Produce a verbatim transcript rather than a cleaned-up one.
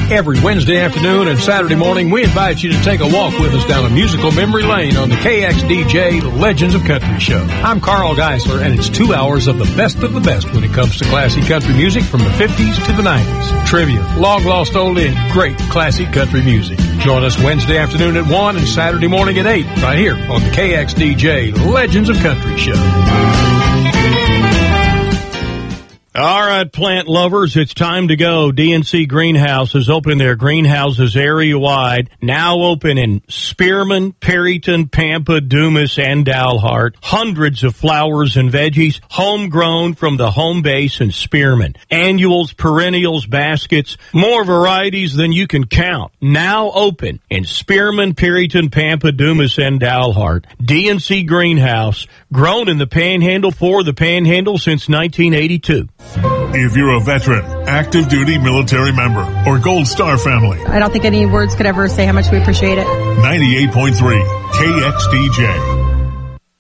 Every Wednesday afternoon and Saturday morning, we invite you to take a walk with us down a musical memory lane on the K X D J Legends of Country show. I'm Carl Geisler, and it's two hours of the best of the best when it comes to classic country music from the fifties to the nineties. Trivia, long-lost oldie, and great classic country music. Join us Wednesday afternoon at one and Saturday morning at eight, right here on the K X D J Legends of Country show. All right, plant lovers, it's time to go. D and C Greenhouses open their greenhouses area-wide, now open in Spearman, Perryton, Pampa, Dumas, and Dalhart. Hundreds of flowers and veggies, homegrown from the home base in Spearman. Annuals, perennials, baskets, more varieties than you can count. Now open in Spearman, Perryton, Pampa, Dumas, and Dalhart. D and C Greenhouse, grown in the Panhandle for the Panhandle since nineteen eighty-two. If you're a veteran, active duty military member, or Gold Star family, I don't think any words could ever say how much we appreciate it. ninety-eight point three K X D J.